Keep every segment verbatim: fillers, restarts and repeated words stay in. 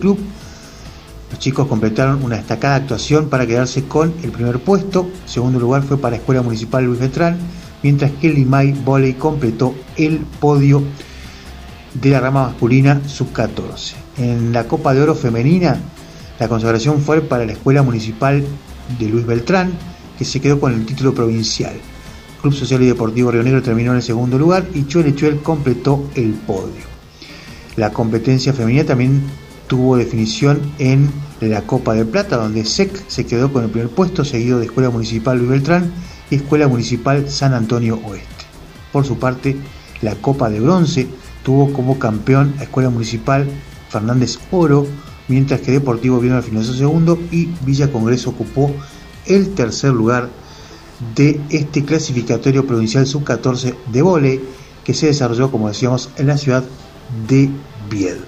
club. Los chicos completaron una destacada actuación para quedarse con el primer puesto. Segundo lugar fue para Escuela Municipal Luis Beltrán, mientras que el Limay Volley completó el podio de la rama masculina sub catorce. En la Copa de Oro femenina, la consagración fue para la Escuela Municipal de Luis Beltrán, que se quedó con el título provincial. Club Social y Deportivo Río Negro terminó en el segundo lugar y Chuelechuel completó el podio. La competencia femenina también tuvo definición en la Copa de Plata, donde S E C se quedó con el primer puesto, seguido de Escuela Municipal Luis Beltrán y Escuela Municipal San Antonio Oeste. Por su parte, la Copa de Bronce tuvo como campeón a Escuela Municipal Fernández Oro, mientras que Deportivo Viedma finalizó segundo y Villa Congreso ocupó el tercer lugar de este clasificatorio provincial sub catorce de vóley, que se desarrolló, como decíamos, en la ciudad de Viedma.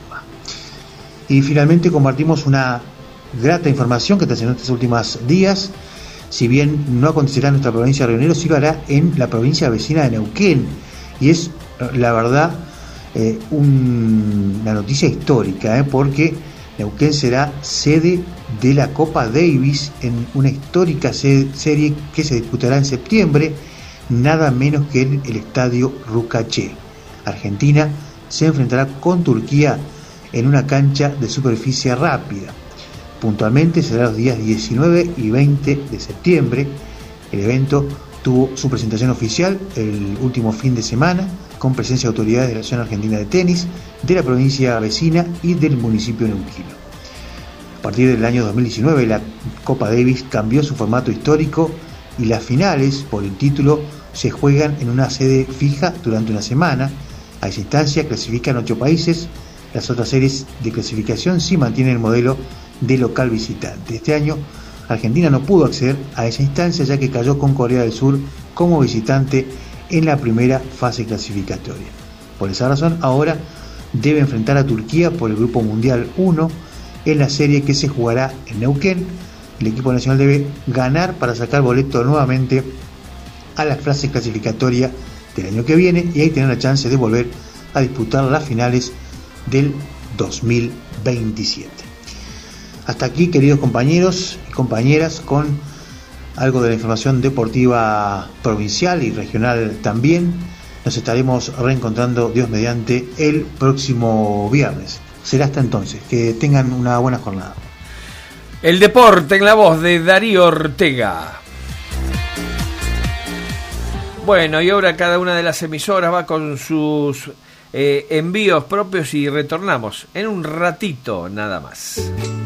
Y finalmente compartimos una grata información que trascendió estos últimos días. Si bien no acontecerá en nuestra provincia de Río Negro, sí lo hará en la provincia vecina de Neuquén, y es la verdad eh, un, una noticia histórica, eh, porque Neuquén será sede de la Copa Davis en una histórica serie que se disputará en septiembre, nada menos que en el estadio Rucaché. Argentina se enfrentará con Turquía en una cancha de superficie rápida. Puntualmente será los días diecinueve y veinte de septiembre. El evento tuvo su presentación oficial el último fin de semana, con presencia de autoridades de la Asociación Argentina de Tenis, de la provincia vecina y del municipio neuquino. A partir del año dos mil diecinueve, la Copa Davis cambió su formato histórico y las finales por el título se juegan en una sede fija durante una semana. A esa instancia clasifican ocho países. Las otras series de clasificación sí mantienen el modelo de local visitante. Este año Argentina no pudo acceder a esa instancia, ya que cayó con Corea del Sur como visitante en la primera fase clasificatoria. Por esa razón, ahora debe enfrentar a Turquía por el Grupo Mundial uno en la serie que se jugará en Neuquén. El equipo nacional debe ganar para sacar boleto nuevamente a la fase clasificatoria del año que viene y ahí tener la chance de volver a disputar las finales del dos mil veintisiete. Hasta aquí, queridos compañeros y compañeras, con algo de la información deportiva provincial y regional también. Nos estaremos reencontrando, Dios mediante, el próximo viernes. Será hasta entonces. Que tengan una buena jornada. El deporte en la voz de Darío Ortega. Bueno, y ahora cada una de las emisoras va con sus eh, envíos propios y retornamos en un ratito nada más.